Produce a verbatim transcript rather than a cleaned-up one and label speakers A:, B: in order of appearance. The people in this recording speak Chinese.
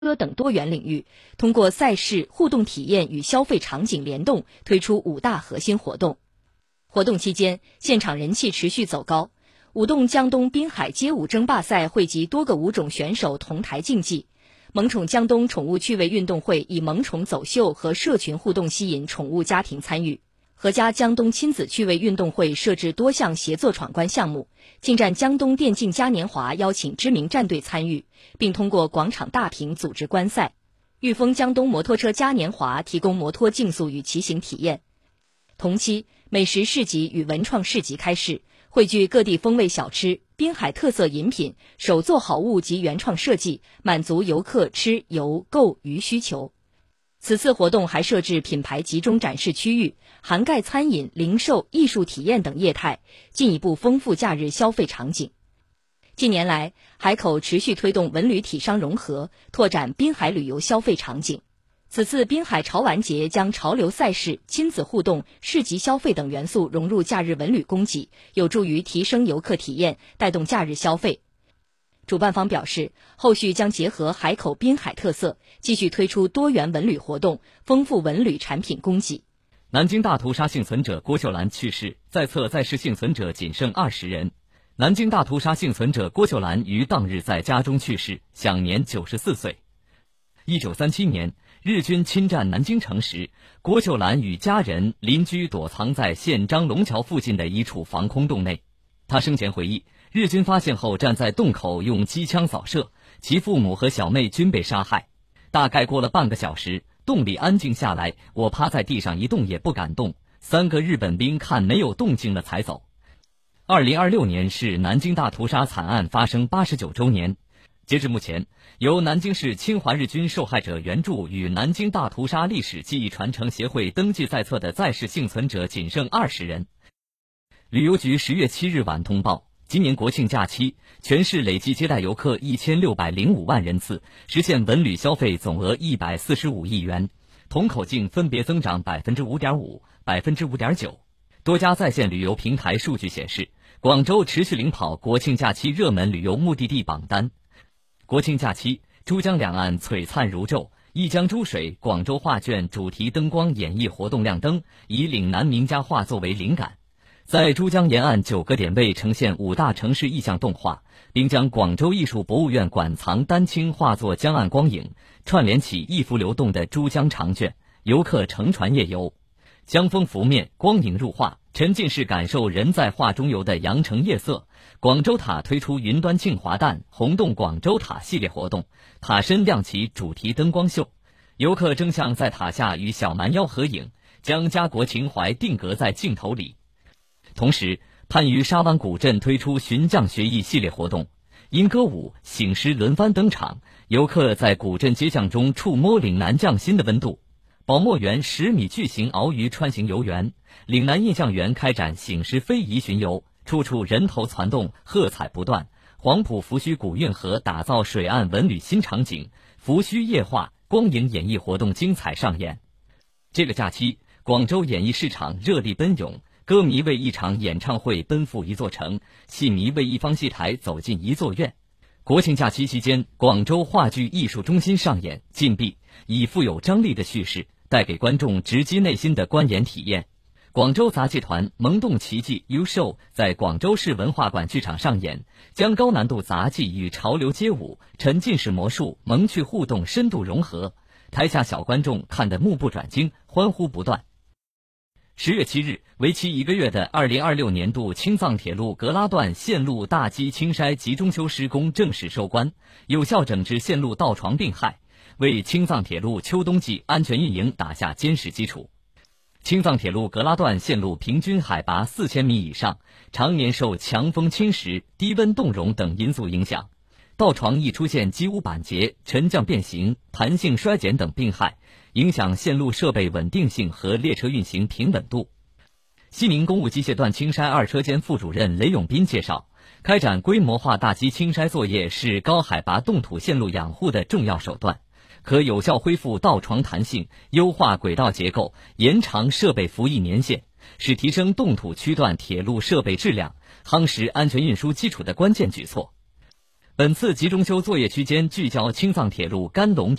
A: 车等多元领域，通过赛事、互动体验与消费场景联动，推出五大核心活动。活动期间，现场人气持续走高。舞动江东滨海街舞争霸赛汇集多个舞种选手同台竞技。萌宠江东宠物趣味运动会以萌宠走秀和社群互动吸引宠物家庭参与。合家江东亲子趣味运动会设置多项协作闯关项目。进站江东电竞嘉年华邀请知名战队参与，并通过广场大屏组织观赛。裕丰江东摩托车嘉年华提供摩托竞速与骑行体验。同期，美食市集与文创市集开市，汇聚各地风味小吃、滨海特色饮品、手作好物及原创设计，满足游客吃游购娱需求。此次活动还设置品牌集中展示区域，涵盖餐饮、零售、艺术体验等业态，进一步丰富假日消费场景。近年来，海口持续推动文旅体商融合，拓展滨海旅游消费场景。此次滨海潮玩节将潮流赛事、亲子互动、市集消费等元素融入假日文旅供给，有助于提升游客体验，带动假日消费。主办方表示，后续将结合海口滨海特色，继续推出多元文旅活动，丰富文旅产品供给。
B: 南京大屠杀幸存者郭秀兰去世，在册在世幸存者仅剩二十人。南京大屠杀幸存者郭秀兰于当日在家中去世，享年九十四岁。一九三七年，日军侵占南京城时，郭秀兰与家人、邻居躲藏在县张龙桥附近的一处防空洞内。他生前回忆，日军发现后站在洞口用机枪扫射，其父母和小妹均被杀害。大概过了半个小时，洞里安静下来，我趴在地上一动也不敢动。三个日本兵看没有动静了才走。二零二六年是南京大屠杀惨案发生八十九周年。截至目前，由南京市侵华日军受害者援助与南京大屠杀历史记忆传承协会登记在册的在世幸存者仅剩二十人。旅游局十月七日晚通报，今年国庆假期，全市累计接待游客一千六百零五万人次，实现文旅消费总额一百四十五亿元，同口径分别增长百分之五点五、百分之五点九。多家在线旅游平台数据显示，广州持续领跑国庆假期热门旅游目的地榜单。国庆假期，珠江两岸璀璨如昼，一江珠水广州画卷主题灯光演绎活动亮灯，以岭南名家画作为灵感，在珠江沿岸九个点位呈现五大城市意象动画，并将广州艺术博物院馆藏丹青画作江岸光影串联起一幅流动的珠江长卷，游客乘船夜游，江风拂面，光影入画，沉浸式感受人在画中游的羊城夜色。广州塔推出云端庆华诞红洞广州塔系列活动，塔身亮起主题灯光秀，游客争相在塔下与小蛮腰合影，将家国情怀定格在镜头里。同时，番禺沙湾古镇推出寻匠学艺系列活动，因歌舞、醒狮轮番登场，游客在古镇街巷中触摸岭南匠心的温度。宝墨园十米巨型鳌鱼穿行游园，岭南印象园开展醒狮非遗巡游，处处人头攒动，喝彩不断。黄埔福盱古运河打造水岸文旅新场景，福盱夜话光影演艺活动精彩上演。这个假期，广州演艺市场热力奔涌，歌迷为一场演唱会奔赴一座城，戏迷为一方戏台走进一座院。国庆假期期间，广州话剧艺术中心上演禁闭，以富有张力的叙事带给观众直击内心的观演体验。广州杂技团萌动奇迹 U Show 在广州市文化馆剧场上演，将高难度杂技与潮流街舞、沉浸式魔术、萌趣互动深度融合，台下小观众看得目不转睛，欢呼不断。十月七日，为期一个月的二零二六年度青藏铁路格拉段线路大基清筛集中修施工正式收官，有效整治线路倒床并害，为青藏铁路秋冬季安全运营打下坚实基础。青藏铁路格拉段线路平均海拔四千米以上，常年受强风侵蚀、低温冻融等因素影响，倒床易出现机屋板结、沉降变形、弹性衰减等病害，影响线路设备稳定性和列车运行平稳度。西宁公务机械段青筛二车间副主任雷永斌介绍，开展规模化大基青筛作业是高海拔冻土线路养护的重要手段，可有效恢复倒床弹性，优化轨道结构，延长设备服役年限，是提升冻土区段铁路设备质量、夯实安全运输基础的关键举措。 本次集中修作业区间聚焦青藏铁路甘龙